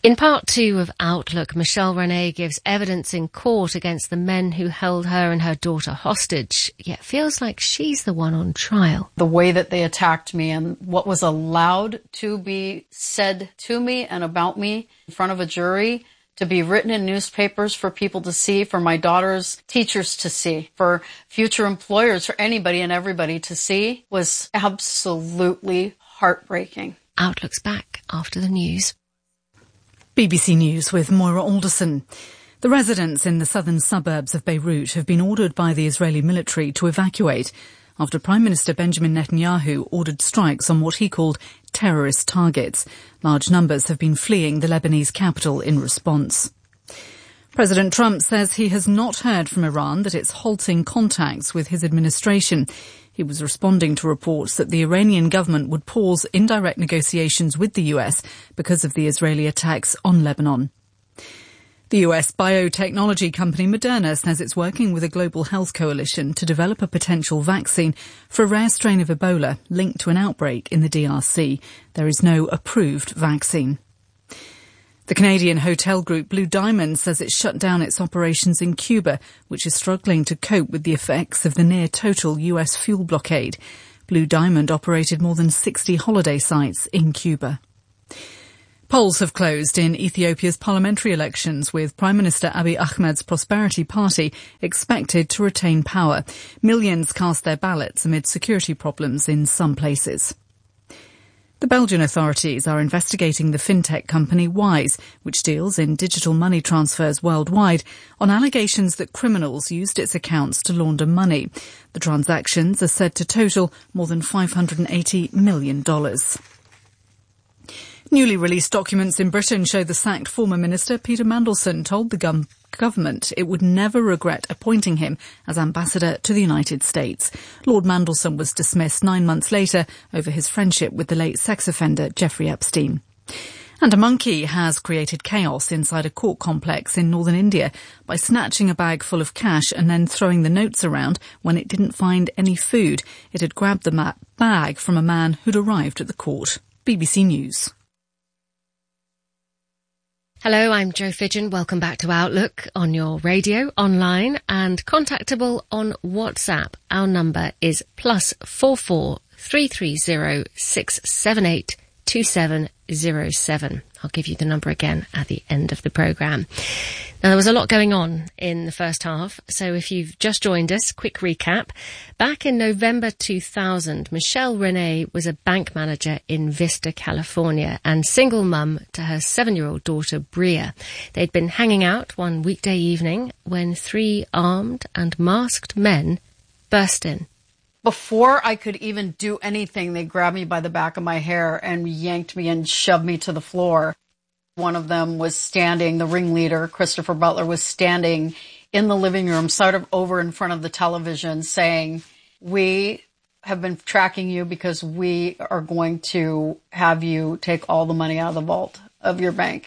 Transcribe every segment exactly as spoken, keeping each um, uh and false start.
In part two of Outlook, Michelle Renee gives evidence in court against the men who held her and her daughter hostage, yet feels like she's the one on trial. The way that they attacked me and what was allowed to be said to me and about me in front of a jury, to be written in newspapers for people to see, for my daughter's teachers to see, for future employers, for anybody and everybody to see, was absolutely heartbreaking. Outlook's back after the news. B B C News with Moira Alderson. The residents in the southern suburbs of Beirut have been ordered by the Israeli military to evacuate after Prime Minister Benjamin Netanyahu ordered strikes on what he called terrorist targets. Large numbers have been fleeing the Lebanese capital in response. President Trump says he has not heard from Iran that it's halting contacts with his administration. He was responding to reports that the Iranian government would pause indirect negotiations with the U S because of the Israeli attacks on Lebanon. The U S biotechnology company Moderna says it's working with a global health coalition to develop a potential vaccine for a rare strain of Ebola linked to an outbreak in the D R C. There is no approved vaccine. The Canadian hotel group Blue Diamond says it shut down its operations in Cuba, which is struggling to cope with the effects of the near-total U S fuel blockade. Blue Diamond operated more than sixty holiday sites in Cuba. Polls have closed in Ethiopia's parliamentary elections, with Prime Minister Abiy Ahmed's Prosperity Party expected to retain power. Millions cast their ballots amid security problems in some places. The Belgian authorities are investigating the fintech company Wise, which deals in digital money transfers worldwide, on allegations that criminals used its accounts to launder money. The transactions are said to total more than five hundred eighty million dollars. Newly released documents in Britain show the sacked former minister Peter Mandelson told the gum- government it would never regret appointing him as ambassador to the United States. Lord Mandelson was dismissed nine months later over his friendship with the late sex offender Jeffrey Epstein. And a monkey has created chaos inside a court complex in northern India by snatching a bag full of cash and then throwing the notes around when it didn't find any food. It had grabbed the ma- bag from a man who'd arrived at the court. B B C News. Hello, I'm Jo Fidgen. Welcome back to Outlook on your radio, online and contactable on WhatsApp. Our number is plus four four three three zero six seven eight two seven zero seven. I'll give you the number again at the end of the programme. Now, there was a lot going on in the first half, so if you've just joined us, quick recap. Back in November two thousand, Michelle Renee was a bank manager in Vista, California, and single mum to her seven-year-old daughter, Bria. They'd been hanging out one weekday evening when three armed and masked men burst in. Before I could even do anything, they grabbed me by the back of my hair and yanked me and shoved me to the floor. One of them was standing, the ringleader, Christopher Butler, was standing in the living room, sort of over in front of the television, saying, "We have been tracking you because we are going to have you take all the money out of the vault of your bank.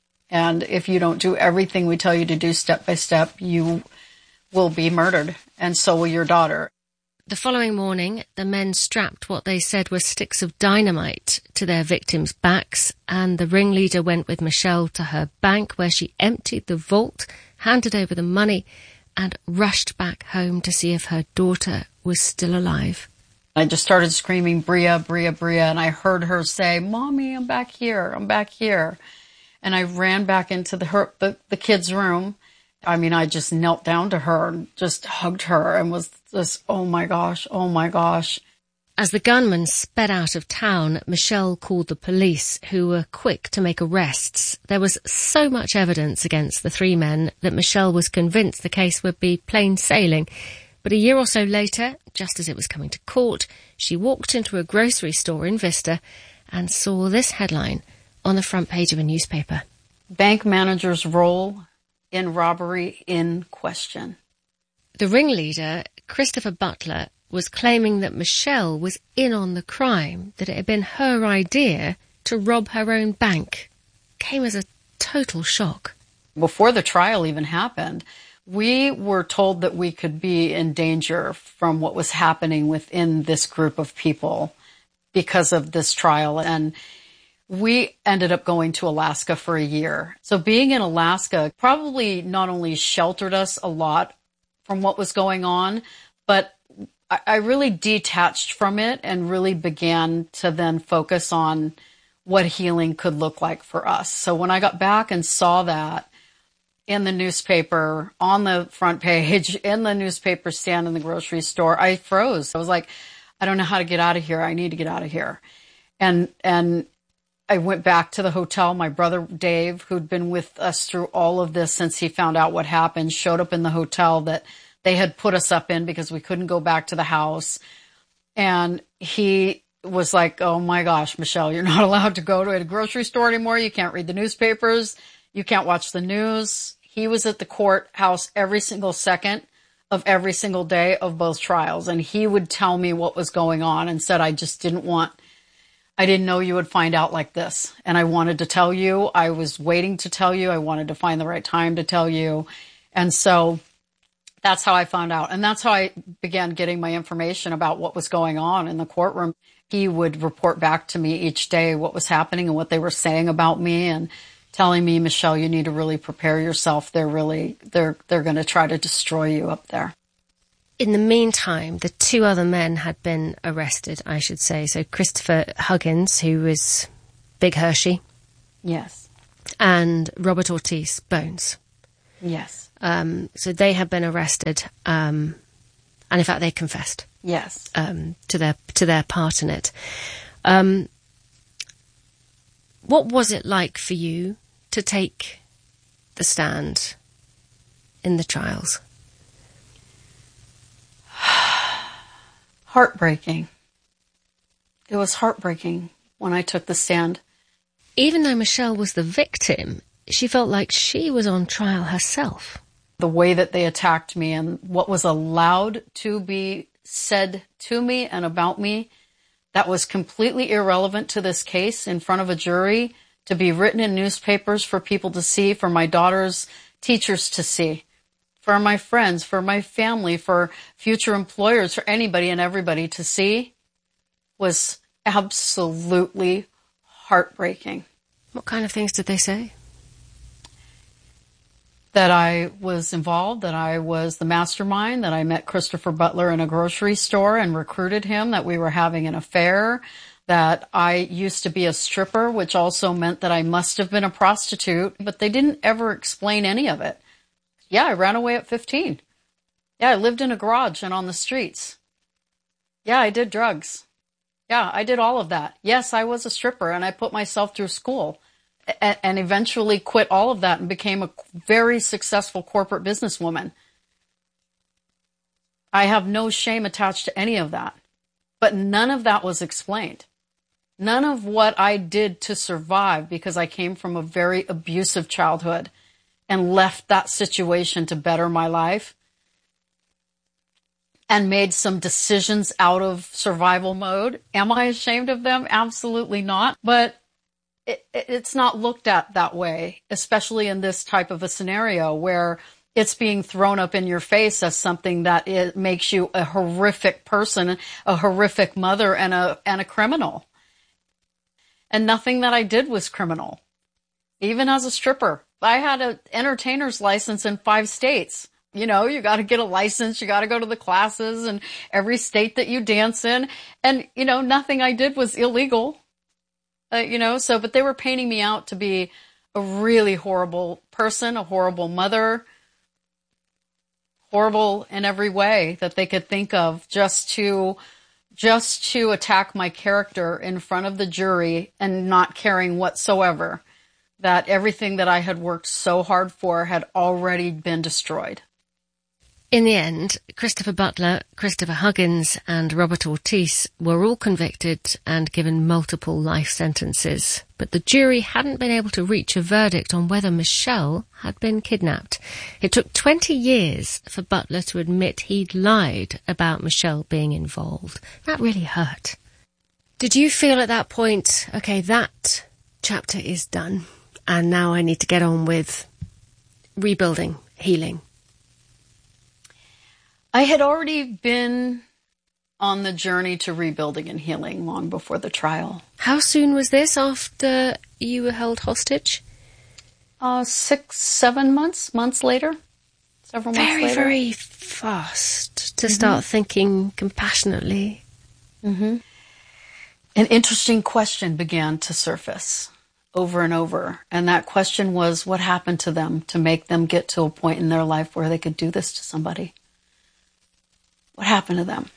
And if you don't do everything we tell you to do step by step, you will be murdered, and so will your daughter." The following morning, the men strapped what they said were sticks of dynamite to their victims' backs, and the ringleader went with Michelle to her bank, where she emptied the vault, handed over the money, and rushed back home to see if her daughter was still alive. I just started screaming, "Bria, Bria, Bria," and I heard her say, "Mommy, I'm back here, I'm back here." And I ran back into the, her, the, the kid's room. I mean, I just knelt down to her and just hugged her and was just, oh my gosh, oh my gosh. As the gunman sped out of town, Michelle called the police, who were quick to make arrests. There was so much evidence against the three men that Michelle was convinced the case would be plain sailing. But a year or so later, just as it was coming to court, she walked into a grocery store in Vista and saw this headline on the front page of a newspaper. Bank manager's role in robbery in question. The ringleader, Christopher Butler, was claiming that Michelle was in on the crime, that it had been her idea to rob her own bank. Came as a total shock. Before the trial even happened, we were told that we could be in danger from what was happening within this group of people because of this trial. And we ended up going to Alaska for a year. So being in Alaska probably not only sheltered us a lot from what was going on, but I really detached from it and really began to then focus on what healing could look like for us. So when I got back and saw that in the newspaper, on the front page, in the newspaper stand in the grocery store, I froze. I was like, I don't know how to get out of here. I need to get out of here. And, and I went back to the hotel. My brother, Dave, who'd been with us through all of this since he found out what happened, showed up in the hotel that they had put us up in because we couldn't go back to the house. And he was like, oh my gosh, Michelle, you're not allowed to go to a grocery store anymore. You can't read the newspapers. You can't watch the news. He was at the courthouse every single second of every single day of both trials. And he would tell me what was going on and said, I just didn't want, I didn't know you would find out like this. And I wanted to tell you. I was waiting to tell you. I wanted to find the right time to tell you. And so that's how I found out. And that's how I began getting my information about what was going on in the courtroom. He would report back to me each day what was happening and what they were saying about me and telling me, Michelle, you need to really prepare yourself. They're really, they're, they're going to try to destroy you up there. In the meantime, the two other men had been arrested, I should say. So Christopher Huggins, who was Big Hershey. Yes. And Robert Ortiz Bones. Yes. Um, so they had been arrested, um, and in fact they confessed. Yes. Um, to their to their part in it. Um, what was it like for you to take the stand in the trials? Heartbreaking. It was heartbreaking when I took the stand. Even though Michelle was the victim, she felt like she was on trial herself. The way that they attacked me and what was allowed to be said to me and about me, that was completely irrelevant to this case in front of a jury, to be written in newspapers for people to see, for my daughter's teachers to see, for my friends, for my family, for future employers, for anybody and everybody to see, was absolutely heartbreaking. What kind of things did they say? That I was involved, that I was the mastermind, that I met Christopher Butler in a grocery store and recruited him, that we were having an affair, that I used to be a stripper, which also meant that I must have been a prostitute, but they didn't ever explain any of it. Yeah, I ran away at fifteen. Yeah, I lived in a garage and on the streets. Yeah, I did drugs. Yeah, I did all of that. Yes, I was a stripper and I put myself through school. And eventually quit all of that and became a very successful corporate businesswoman. I have no shame attached to any of that. But none of that was explained. None of what I did to survive, because I came from a very abusive childhood and left that situation to better my life and made some decisions out of survival mode. Am I ashamed of them? Absolutely not. But It, it's not looked at that way, especially in this type of a scenario where it's being thrown up in your face as something that it makes you a horrific person, a horrific mother, and a and a criminal. And nothing that I did was criminal. Even as a stripper, I had an entertainer's license in five states. You know, you got to get a license, you got to go to the classes in every state that you dance in. And, you know, nothing I did was illegal. Uh, you know, so, but they were painting me out to be a really horrible person, a horrible mother, horrible in every way that they could think of, just to, just to attack my character in front of the jury and not caring whatsoever that everything that I had worked so hard for had already been destroyed. In the end, Christopher Butler, Christopher Huggins and Robert Ortiz were all convicted and given multiple life sentences. But the jury hadn't been able to reach a verdict on whether Michelle had been kidnapped. It took twenty years for Butler to admit he'd lied about Michelle being involved. That really hurt. Did you feel at that point, okay, that chapter is done, and now I need to get on with rebuilding, healing? I had already been on the journey to rebuilding and healing long before the trial. How soon was this after you were held hostage? Uh, six, seven months, months later. Several months very, later. Very, very fast to mm-hmm. start thinking compassionately. Mm-hmm. An interesting question began to surface over and over. And that question was, what happened to them to make them get to a point in their life where they could do this to somebody? What happened to them?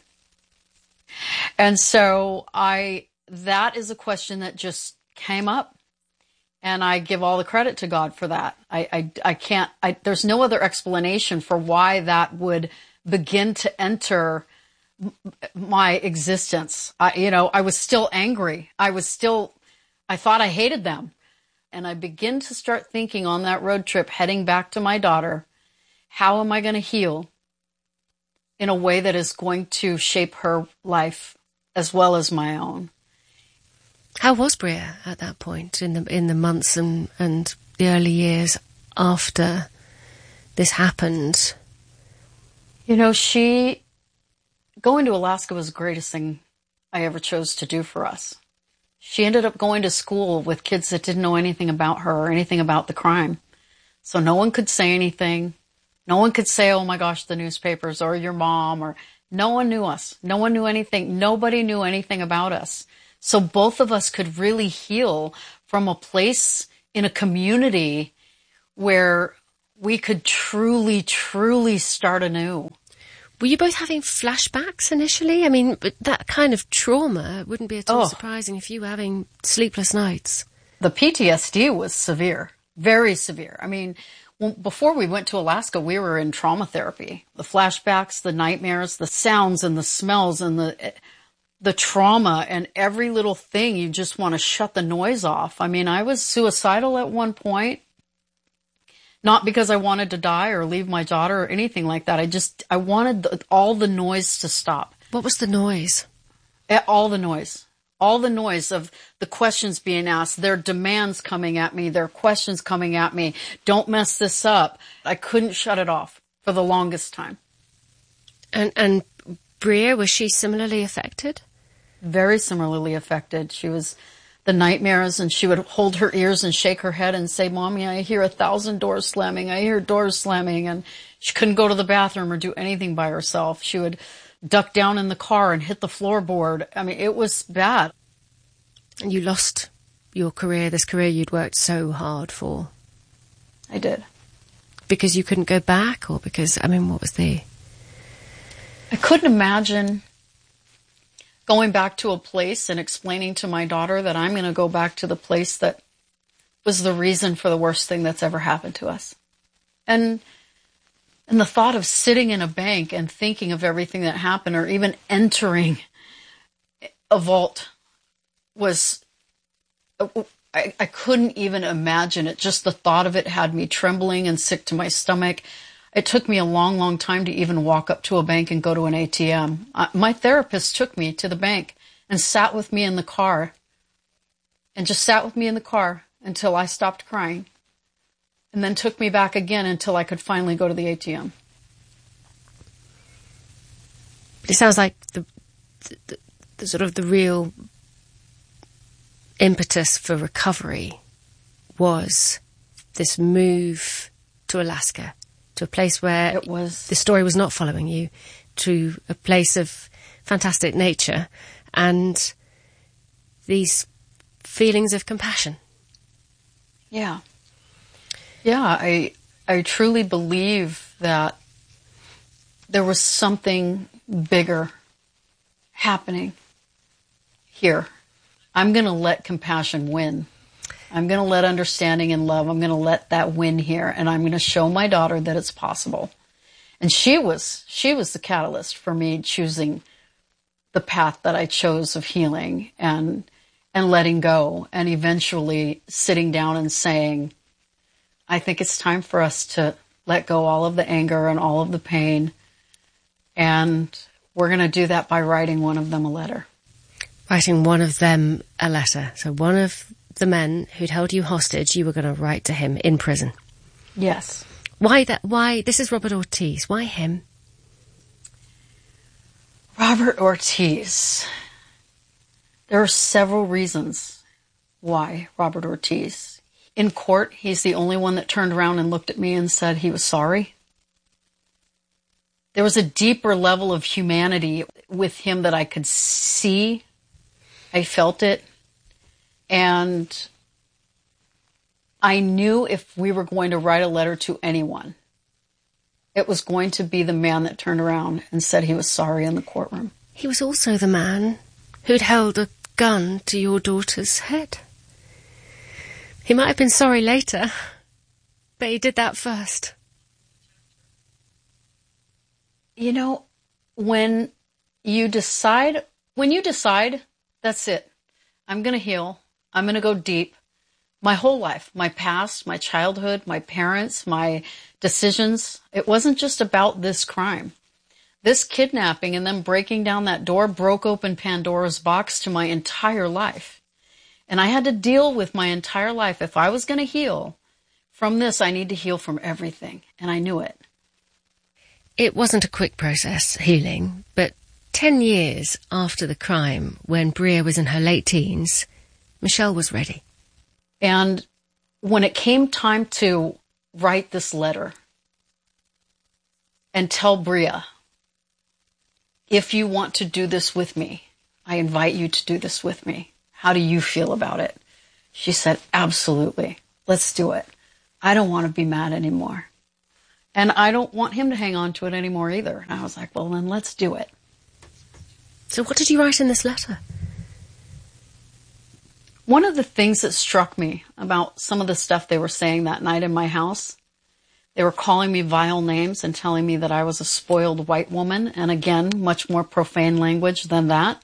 And so I, that is a question that just came up. And I give all the credit to God for that. I, I, I can't, I, there's no other explanation for why that would begin to enter m- my existence. I, you know, I was still angry. I was still, I thought I hated them. And I begin to start thinking on that road trip, heading back to my daughter, how am I going to heal in a way that is going to shape her life as well as my own? How was Bria at that point in the in the months and, and the early years after this happened? You know, she, going to Alaska was the greatest thing I ever chose to do for us. She ended up going to school with kids that didn't know anything about her or anything about the crime. So no one could say anything. No one could say, oh my gosh, the newspapers or your mom, or no one knew us. No one knew anything. Nobody knew anything about us. So both of us could really heal from a place in a community where we could truly, truly start anew. Were you both having flashbacks initially? I mean, but that kind of trauma wouldn't be at all oh. surprising if you were having sleepless nights. The P T S D was severe, very severe. I mean, when, before we went to Alaska, we were in trauma therapy. The flashbacks, the nightmares, the sounds and the smells and the... the trauma and every little thing, you just want to shut the noise off. I mean, I was suicidal at one point, not because I wanted to die or leave my daughter or anything like that. I just, I wanted the, all the noise to stop. What was the noise? All the noise. All the noise of the questions being asked, their demands coming at me, their questions coming at me. Don't mess this up. I couldn't shut it off for the longest time. And, and Bria, was she similarly affected? Very similarly affected. She was the nightmares, and she would hold her ears and shake her head and say, Mommy, I hear a thousand doors slamming. I hear doors slamming. And she couldn't go to the bathroom or do anything by herself. She would duck down in the car and hit the floorboard. I mean, it was bad. And you lost your career, this career you'd worked so hard for. I did. Because you couldn't go back, or because, I mean, what was the... I couldn't imagine going back to a place and explaining to my daughter that I'm going to go back to the place that was the reason for the worst thing that's ever happened to us. And and the thought of sitting in a bank and thinking of everything that happened, or even entering a vault, was, I, I couldn't even imagine it. Just the thought of it had me trembling and sick to my stomach. It took me a long, long time to even walk up to a bank and go to an A T M. Uh, my therapist took me to the bank and sat with me in the car, and just sat with me in the car until I stopped crying, and then took me back again until I could finally go to the A T M. But it sounds like the, the, the sort of the real impetus for recovery was this move to Alaska, to a place where it was, the story was not following you, to a place of fantastic nature and these feelings of compassion. Yeah. Yeah, I I truly believe that there was something bigger happening here. I'm going to let compassion win. I'm going to let understanding and love, I'm going to let that win here, and I'm going to show my daughter that it's possible. And she was, she was the catalyst for me choosing the path that I chose of healing and, and letting go, and eventually sitting down and saying, I think it's time for us to let go all of the anger and all of the pain. And we're going to do that by writing one of them a letter. Writing one of them a letter. So one of the men who'd held you hostage, you were going to write to him in prison. Yes. Why that? Why? This is Robert Ortiz. Why him? Robert Ortiz. There are several reasons why Robert Ortiz. In court, he's the only one that turned around and looked at me and said he was sorry. There was a deeper level of humanity with him that I could see. I felt it. And I knew if we were going to write a letter to anyone, it was going to be the man that turned around and said he was sorry in the courtroom. He was also the man who'd held a gun to your daughter's head. He might have been sorry later, but he did that first. You know, when you decide, when you decide, that's it. I'm going to heal. I'm going to go deep. My whole life, my past, my childhood, my parents, my decisions. It wasn't just about this crime. This kidnapping and then breaking down that door broke open Pandora's box to my entire life. And I had to deal with my entire life. If I was going to heal from this, I need to heal from everything. And I knew it. It wasn't a quick process, healing, but ten years after the crime, when Bria was in her late teens, Michelle was ready. And when it came time to write this letter and tell Bria, if you want to do this with me, I invite you to do this with me. How do you feel about it? She said, absolutely. Let's do it. I don't want to be mad anymore. And I don't want him to hang on to it anymore either. And I was like, well, then let's do it. So what did you write in this letter? One of the things that struck me about some of the stuff they were saying that night in my house, they were calling me vile names and telling me that I was a spoiled white woman. And again, much more profane language than that.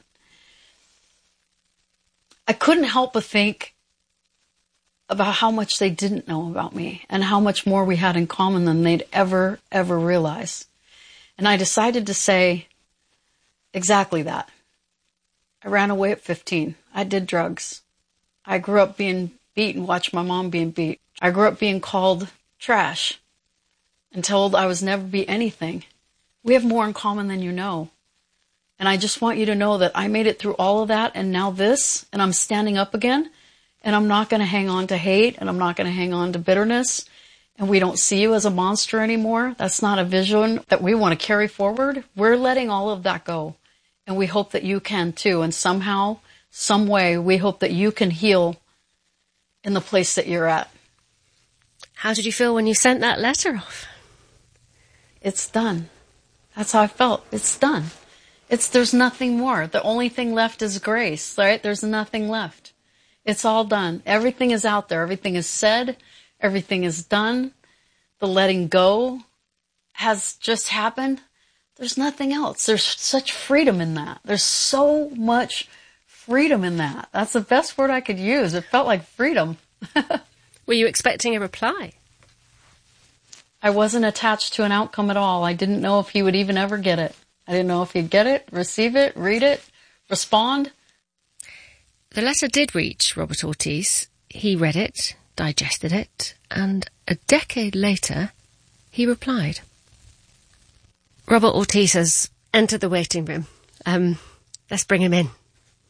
I couldn't help but think about how much they didn't know about me and how much more we had in common than they'd ever, ever realize. And I decided to say exactly that. I ran away at fifteen. I did drugs. I grew up being beat and watched my mom being beat. I grew up being called trash and told I was never be anything. We have more in common than you know. And I just want you to know that I made it through all of that and now this, and I'm standing up again, and I'm not going to hang on to hate, and I'm not going to hang on to bitterness, and we don't see you as a monster anymore. That's not a vision that we want to carry forward. We're letting all of that go, and we hope that you can too, and somehow, some way, we hope that you can heal in the place that you're at. How did you feel when you sent that letter off? It's done. That's how I felt. It's done. It's, there's nothing more. The only thing left is grace, right? There's nothing left. It's all done. Everything is out there. Everything is said. Everything is done. The letting go has just happened. There's nothing else. There's such freedom in that. There's so much freedom in that. That's the best word I could use. It felt like freedom. Were you expecting a reply? I wasn't attached to an outcome at all. I didn't know if he would even ever get it. I didn't know if he'd get it, receive it, read it, respond. The letter did reach Robert Ortiz. He read it, digested it, and a decade later, he replied. Robert Ortiz has entered the waiting room. Um, let's bring him in.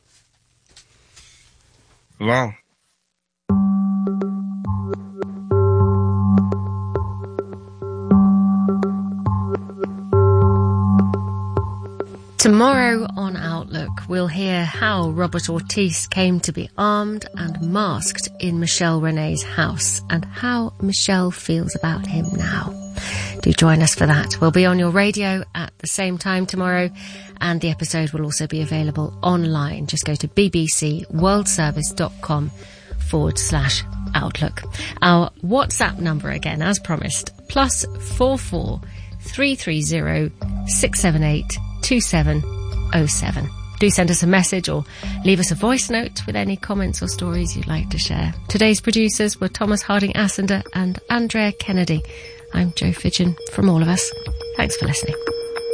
Wow. Tomorrow on Outlook, we'll hear how Robert Ortiz came to be armed and masked in Michelle Renee's house and how Michelle feels about him now. Do join us for that. We'll be on your radio at the same time tomorrow, and the episode will also be available online. Just go to bbcworldservice.com forward slash Outlook. Our WhatsApp number again, as promised, plus four four three three zero six seven eight two seven oh seven. Do send us a message or leave us a voice note with any comments or stories you'd like to share. Today's producers were Thomas Harding-Assender and Andrea Kennedy. I'm Jo Fidgen from all of us. Thanks for listening.